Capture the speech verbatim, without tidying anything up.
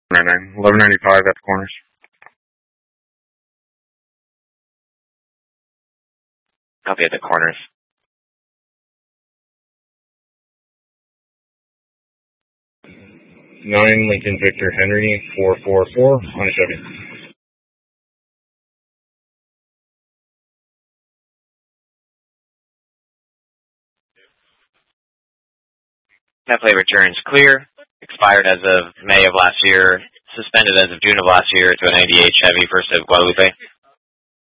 eleven ninety-five at the corners. Copy at the corners. nine Lincoln Victor Henry, four four four on a Chevy. That plate returns clear. Expired as of May of last year. Suspended as of June of last year to a ninety-eight Chevy, first of Guadalupe.